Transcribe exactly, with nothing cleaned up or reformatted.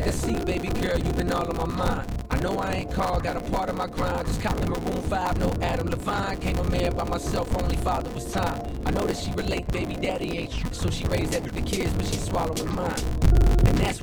a seat, baby girl, you been all on my mind. I know I ain't called, got a part of my grind. Just caught the Maroon five, no Adam Levine. Came a man by myself, only father was time. I know that she relate, baby daddy ain't, so she raised extra kids, but she swallowing mine. And that's